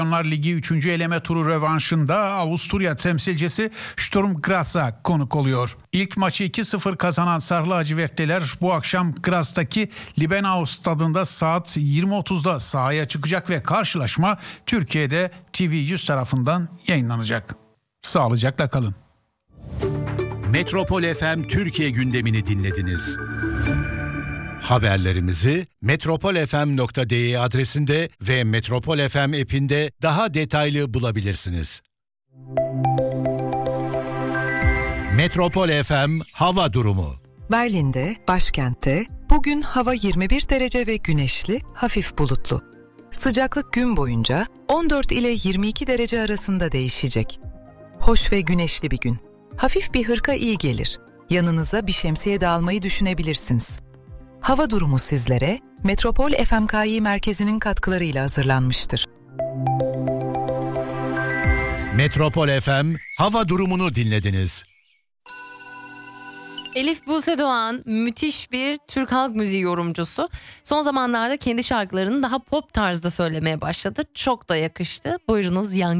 Ligi 3. eleme turu rövanşında Avusturya temsilcisi Sturm Graz'a konuk oluyor. İlk maçı 2-0 kazanan Sarı Lacivertliler bu akşam Graz'taki Liebenau stadında saat 20.30'da sahaya çıkacak ve karşılaşma Türkiye'de TV100 tarafından yayınlanacak. Sağlıcakla kalın. Metropol FM Türkiye gündemini dinlediniz. Haberlerimizi metropolfm.de adresinde ve Metropol FM app'inde daha detaylı bulabilirsiniz. Metropol FM hava durumu. Berlin'de, başkentte, bugün hava 21 derece ve güneşli, hafif bulutlu. Sıcaklık gün boyunca 14 ile 22 derece arasında değişecek. Hoş ve güneşli bir gün. Hafif bir hırka iyi gelir. Yanınıza bir şemsiye de almayı düşünebilirsiniz. Hava durumu sizlere Metropol FMKİ merkezinin katkılarıyla hazırlanmıştır. Metropol FM hava durumunu dinlediniz. Elif Buse Doğan müthiş bir Türk halk müziği yorumcusu. Son zamanlarda kendi şarkılarını daha pop tarzda söylemeye başladı. Çok da yakıştı. Buyurunuz Yan